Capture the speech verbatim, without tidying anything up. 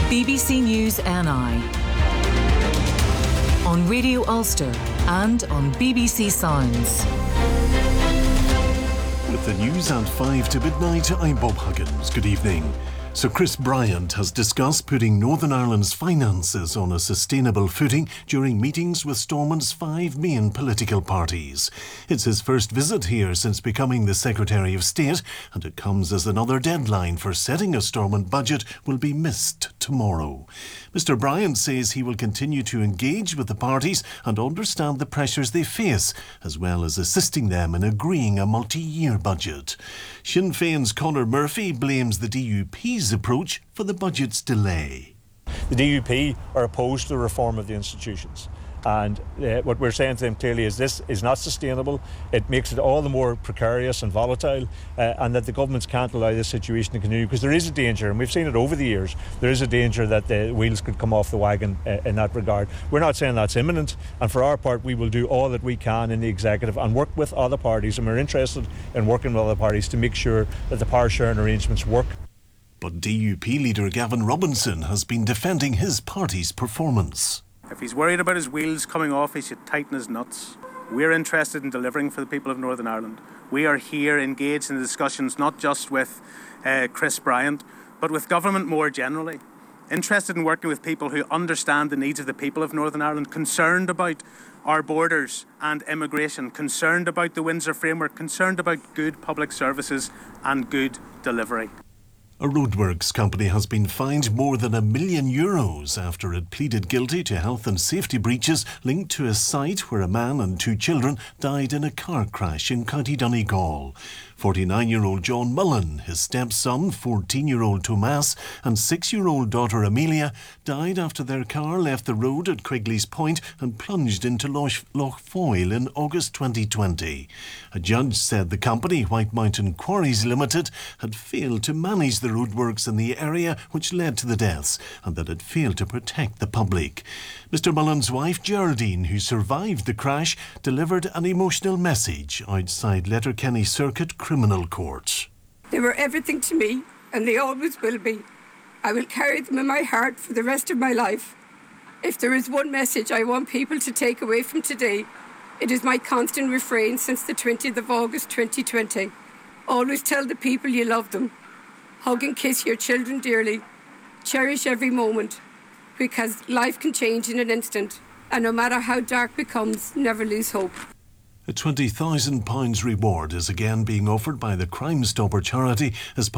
B B C News N I on Radio Ulster and on B B C Sounds. With the news at five to midnight, I'm Bob Huggins. Good evening. Sir Chris Bryant has discussed putting Northern Ireland's finances on a sustainable footing during meetings with Stormont's five main political parties. It's his first visit here since becoming the Secretary of State, and it comes as another deadline for setting a Stormont budget will be missed tomorrow. Mr Bryant says he will continue to engage with the parties and understand the pressures they face, as well as assisting them in agreeing a multi-year budget. Sinn Féin's Conor Murphy blames the D U P's approach for the budget's delay. The D U P are opposed to the reform of the institutions, and uh, what we're saying to them clearly is this is not sustainable. It makes it all the more precarious and volatile, uh, and that the governments can't allow this situation to continue, because there is a danger, and we've seen it over the years, there is a danger that the wheels could come off the wagon uh, in that regard. We're not saying that's imminent, and for our part we will do all that we can in the executive and work with other parties, and we're interested in working with other parties to make sure that the power sharing arrangements work. But D U P leader Gavin Robinson has been defending his party's performance. If he's worried about his wheels coming off, he should tighten his nuts. We're interested in delivering for the people of Northern Ireland. We are here engaged in the discussions not just with uh, Chris Bryant, but with government more generally. Interested in working with people who understand the needs of the people of Northern Ireland, concerned about our borders and immigration, concerned about the Windsor Framework, concerned about good public services and good delivery. A roadworks company has been fined more than a million euros after it pleaded guilty to health and safety breaches linked to a site where a man and two children died in a car crash in County Donegal. forty-nine-year-old John Mullen, his stepson, fourteen-year-old Tomas, and six-year-old daughter Amelia died after their car left the road at Quigley's Point and plunged into Loch, Loch Foyle in August twenty twenty. A judge said the company, White Mountain Quarries Limited, had failed to manage the roadworks in the area which led to the deaths, and that it failed to protect the public. Mr Mullen's wife, Geraldine, who survived the crash, delivered an emotional message outside Letterkenny Circuit Criminal Court. They were everything to me, and they always will be. I will carry them in my heart for the rest of my life. If there is one message I want people to take away from today, it is my constant refrain since the twentieth of August twenty twenty. Always tell the people you love them. Hug and kiss your children dearly. Cherish every moment, because life can change in an instant, and no matter how dark it becomes, never lose hope. A twenty thousand pounds reward is again being offered by the Crime Stopper charity as